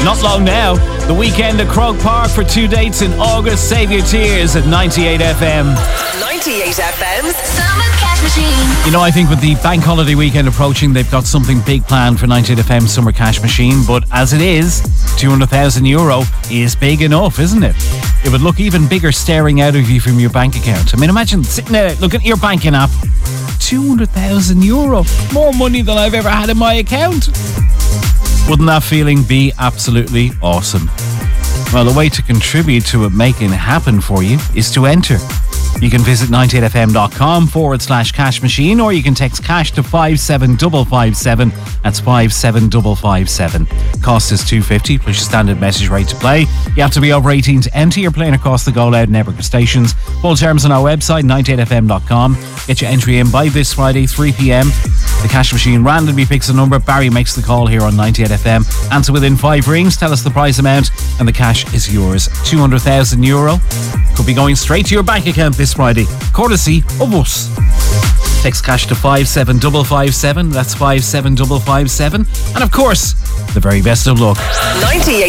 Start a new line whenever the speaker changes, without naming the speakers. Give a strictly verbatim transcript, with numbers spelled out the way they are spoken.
Not long now. The weekend at Croke Park for two dates in August. Save your tears at ninety-eight F M.
ninety-eight F M's Summer Cash Machine.
You know, I think with the bank holiday weekend approaching, they've got something big planned for ninety-eight F M's Summer Cash Machine. But as it is, two hundred thousand euro is big enough, isn't it? It would look even bigger staring out of you from your bank account. I mean, imagine sitting there looking at your banking app. two hundred thousand euro. More money than I've ever had in my account. Wouldn't that feeling be absolutely awesome? Well, the way to contribute to it making it happen for you is to enter. You can visit ninety-eight fm.com forward slash cash machine, or you can text cash to five seven five five seven. That's five seven five five seven. Cost is two fifty plus your standard message rate to play. You have to be over eighteen to enter. You're playing across the Go Loud network of stations. Full terms on our website, ninety-eight f m dot com. Get your entry in by this Friday, three p.m. The cash machine randomly picks a number. Barry makes the call here on ninety-eight F M. Answer within five rings. Tell us the prize amount, and the cash is yours. two hundred thousand euro could be going straight to your bank account this Friday, courtesy of us. Text cash to five seven five five seven. That's five seven five five seven. And of course, the very best of luck.
ninety-eight